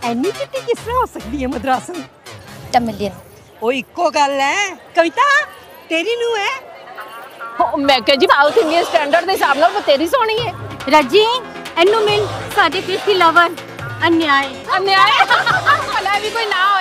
ਐਨੀ ਚਿੱਟੀ ਕਿਸ ਤਰ੍ਹਾਂ ਹੋ ਸਕਦੀ ਹੈ ਮਦਰਾਸਨ? ਟਮਲੀਅਨ ਉਹ ਇੱਕੋ ਗੱਲ ਹੈ। ਕਵਿਤਾ ਤੇਰੀ ਨੂੰ ਹੈ। ਮੈਂ ਕਿਹਾ ਜੀ ਸਾਊਥ ਇੰਡੀਅਨ ਸਟੈਂਡਰਡ ਦੇ ਹਿਸਾਬ ਨਾਲ ਬਤੇਰੀ ਸੋਹਣੀ ਹੈ। ਰੱਜੀ ਇਹਨੂੰ ਮਿਲ ਸਾਡੇ ਕ੍ਰਿਤੀ ਲਵਰ ਅਨਿਆਏ ਅਨਿਆਏ ਭਲਾ ਵੀ ਕੋਈ ਨਾ